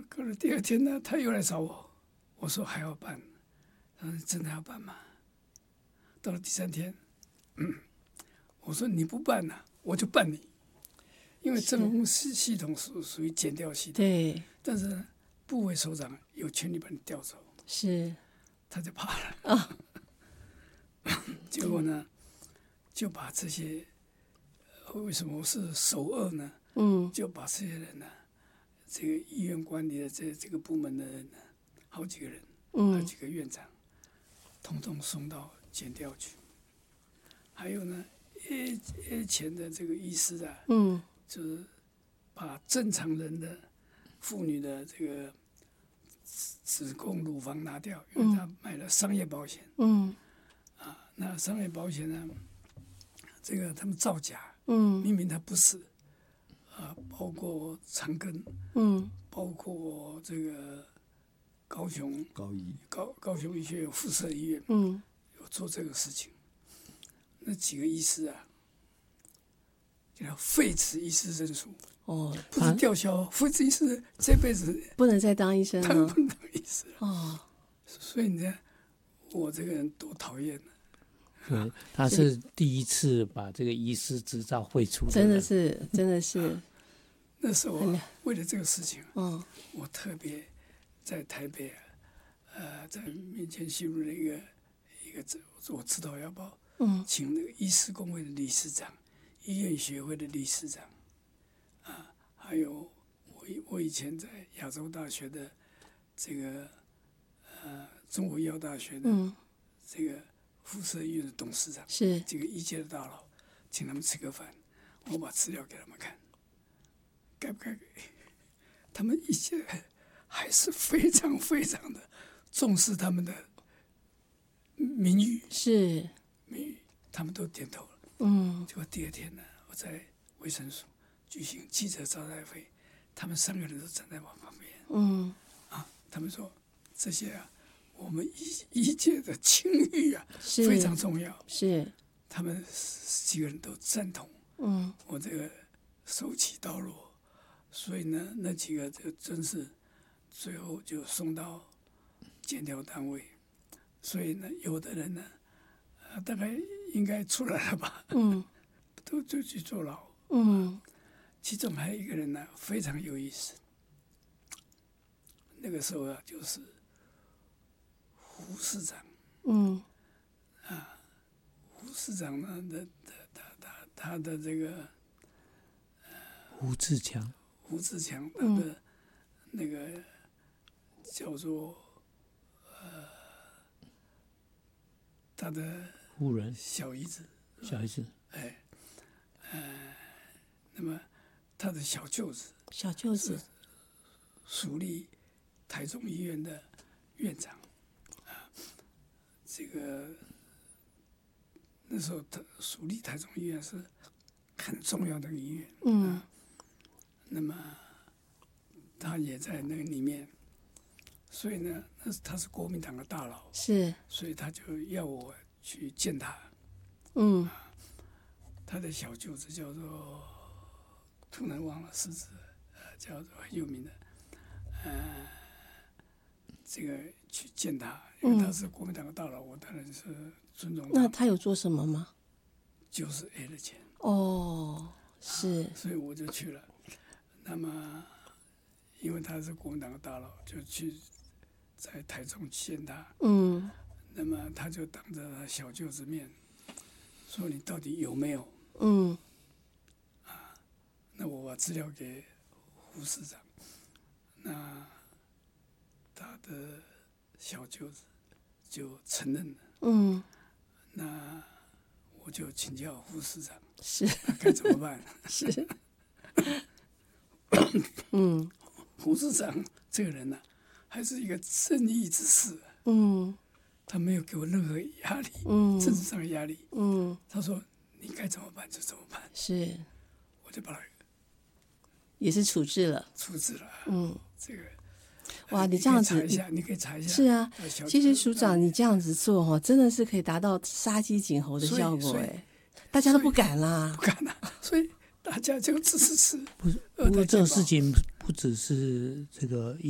可是第二天呢，他又来找我，我说还要办，他说真的要办吗？到了第三天，我说你不办呢、我就办你，因为政风系统是属于检调系统， 对， 但是呢部委首长有权利把你调走， 是他就怕了。结果呢，就把这些为什么我是首恶呢？就把这些人呢，这个医院管理的这个部门的人呢，好几个人，好几个院长，统统送到检调去。还有呢，A 前的这个医师啊，就是把正常人的妇女的这个子宫、乳房拿掉，因为他买了商业保险。那商业保险呢，这个他们造假，明明他不是，包括长庚，包括这个高雄医学院附设医院，有做这个事情。那几个医师啊，就要废止医师证书。不是吊销，废止医师这辈子不能再当医生了， 他不能当医师了。所以你看我这个人多讨厌呢。 对，他是第一次把这个医师执照废除的， 真的是。 那时候为了这个事情，我特别在台北在民权西路的一个我指导要报，请那个医师工会的理事长、医院学会的理事长，还有我以前在亚洲大学的这个中国医药大学的这个附设医院的董事长， 是这个医界的大佬，请他们吃个饭，我把资料给他们看，该不该给？他们医界还是非常非常的重视他们的名誉， 是名誉，他们都点头了。结果第二天呢，我在卫生所举行记者招待会，他们3个人都站在我旁边。他们说这些我们医界的清誉非常重要。 是， 他们几个人都赞同。我这个手起刀落，所以呢，那几个就真是最后就送到检调单位。所以呢，有的人呢，大概应该出来了吧，都去坐牢。其中还有一个人呢，非常有意思。那个时候就是胡市长。胡市长呢，他的这个胡志强， 他的那个叫做他的夫人小姨子，那么他的小舅子属立台中医院的院长。这个那时候属立台中医院是很重要的医院。那么他也在那个里面，所以呢，他是国民党的大佬，所以他就要我去见他。他的小舅子叫做突然忘了是指叫做很有名的，这个去见他，因为他是国民党的大佬，我当然是尊重他。 那他有做什么吗？ 就是 A 的钱。 是。 所以我就去了。那么，因为他是国民党的大佬，就去在台中见他。那么他就当着他小舅子面说：“你到底有没有？”那我把资料给胡市长，那他的小舅子就承认了。那我就请教胡市长，那该怎么办？胡市长这个人呢，还是一个正义之士。他没有给我任何压力，政治上的压力。他说你该怎么办就怎么办。我就把他也是处置了。 这个哇，你这样子， 你可以查一下。 是啊，其实署长你这样子做真的是可以达到杀鸡儆猴的效果大家都不敢啦， 所以大家就支持。 不过这个事情不只是这个